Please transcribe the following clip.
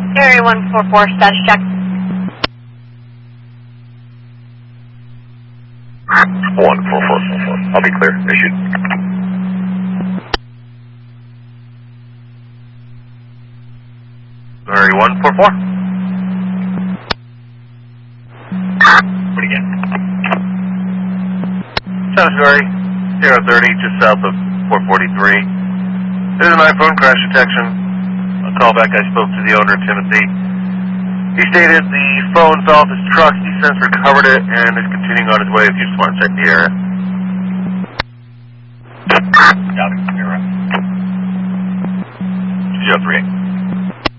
Area 144, status check. 144. I'll be clear. Issued. Area 144. What again? Missouri, 030, just south of 443. There's an iPhone crash detection. A callback, I spoke to the owner, Timothy. He stated the phone's off his truck. He since recovered it and is continuing on his way. If you just want to check the area. Got it. You're right. 203.